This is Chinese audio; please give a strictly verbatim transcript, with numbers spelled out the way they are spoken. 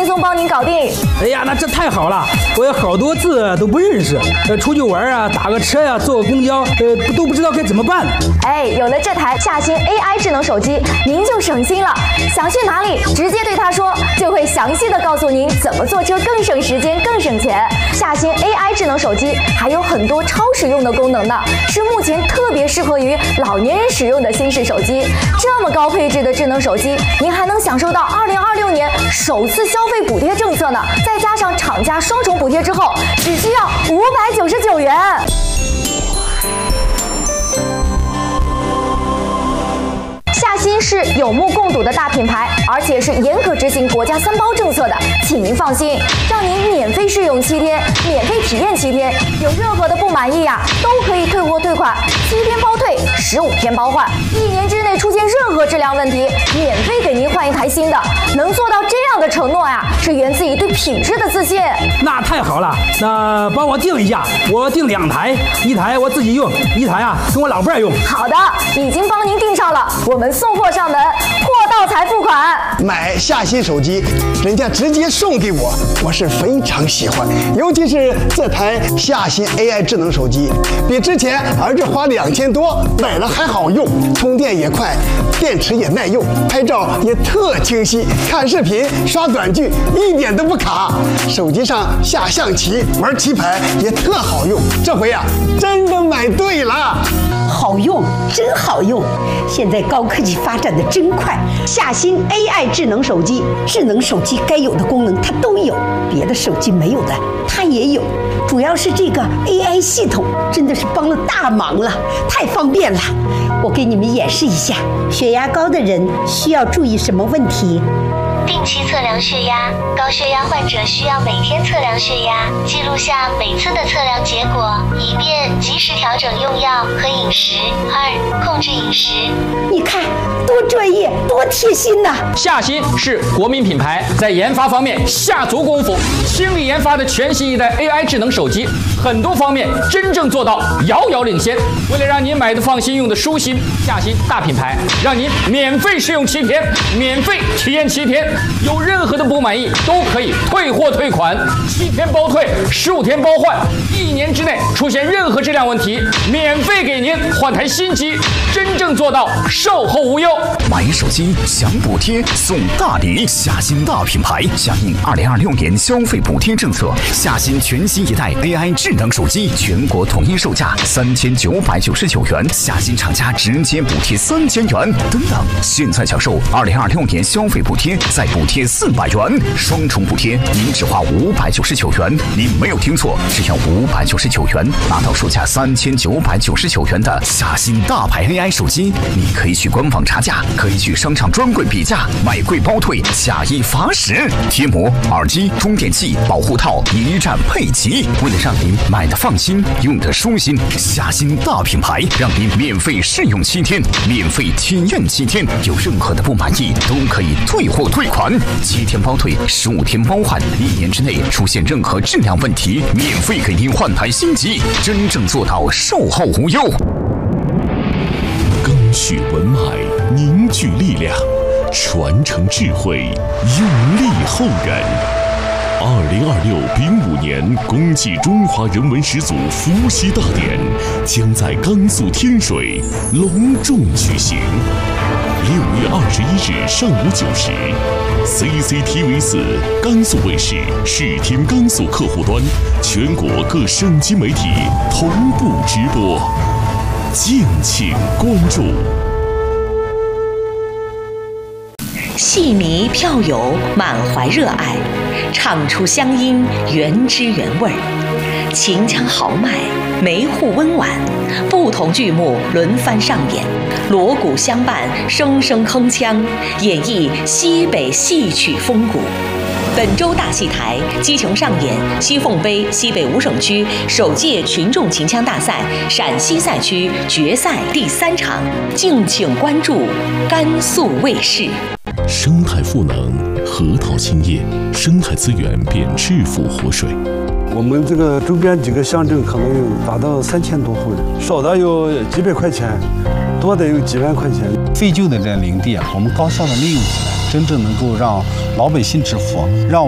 松帮您搞定。 哎呀，那这太好了，我有好多字都不认识，呃，出去玩啊，打个车呀、啊，坐个公交，呃，都不知道该怎么办。 哎，有了这台夏新 A I 智能手机，您就省心了。想去哪里，直接对它说，就会详细的告诉您怎么坐车更省时间、更省钱。夏新 A I 智能手机还有很多超实用的功能呢，是目前特别适合于老年人使用的新式手机。这么高配置的智能手机，您还能享受到二零二六年首次消费补贴政策呢，再加上厂家双重补贴之后，只需要五百九十九元。夏新是有目共睹的大品牌，而且是严格执行国家三包政策的，请您放心，让您免费试用七天，免费体验七天，有任何的不满意呀、啊，都可以退货退款，七天包退，十五天包换，一年之内出现任何质量问题，免费给您换一台新的。能做到这样的承诺呀、啊，是源自于对品质的自信。 那太好了，那帮我订一下，我订两台，一台我自己用，一台啊跟我老伴儿用。 好的，已经帮您订上了，我们送货上门，货到才付款。 买夏新手机，人家直接送给我，我是非常喜欢。尤其是这台夏新 A I 智能手机，比之前儿子花两千多买了还好用，充电也快，电池也耐用，拍照也特清晰，看视频刷短剧一点都不卡。手机上下象棋、玩棋牌也特好用。这回啊，真的买对了。 好用，真好用！现在高科技发展的真快，夏新 A I 智能手机，智能手机该有的功能它都有，别的手机没有的它也有。主要是这个 A I 系统真的是帮了大忙了，太方便了。我给你们演示一下，血压高的人需要注意什么问题？ 定期测量血压，高血压患者需要每天测量血压，记录下每次的测量结果，以便及时调整用药和饮食。二、控制饮食。 你看，多专业，多贴心呐！ 夏新是国民品牌，在研发方面下足功夫，倾力研发的全新一代 A I 智能手机，很多方面真正做到遥遥领先。为了让您买的放心，用的舒心，夏新大品牌让您免费试用七天，免费体验七天。有任何的不满意都可以退货退款，七天包退，十五天包换，一年之内出现任何质量问题，免费给您换台新机，真正做到售后无忧。 买手机享补贴送大礼，夏新大品牌响应二零二六年消费补贴政策，夏新全新一代 A I 智能手机全国统一售价三千九百九十九元，夏新厂家直接补贴三千元。等等，现在享受二零二六年消费补贴，再补贴四百元，双重补贴，您只花五百九十九元。您没有听错，只要五百九十九元，拿到售价三千九百九十九元的夏新大牌 A I 手机。你可以去官网查价，可以去商场专柜比价，买贵包退，假一罚十。贴膜、耳机、充电器、保护套一站配齐。为了让您买的放心，用的舒心，夏新大品牌让您免费试用七天，免费体验七天，有任何的不满意都可以退货退款。七天包退，十五天包换，一年之内出现任何质量问题，免费给您换台新机，真正做到售后无忧。 赓续文脉，凝聚力量，传承智慧，用力后人。二零二六丙午年公祭中华人文始祖伏羲大典将在甘肃天水隆重举行。六月二十一日上午九时 ，C C T V 四甘肃卫视视听甘肃客户端，全国各省级媒体同步直播，敬请关注。 戏迷票友满怀热爱，唱出乡音原汁原味儿，秦腔豪迈，梅户温婉，不同剧目轮番上演，锣鼓相伴，声声铿锵，演绎西北戏曲风骨。本周大戏台击琼上演西凤杯西北五省区首届群众秦腔大赛陕西赛区决赛第三场，敬请关注甘肃卫视。 生态赋能，核桃青叶，生态资源变致富活水。 我们这个周边几个乡镇可能有达到三千多户人，少的有几百块钱，多的有几万块钱。 废旧的这林地啊，我们高效的利用起来，真正能够让老百姓致富，让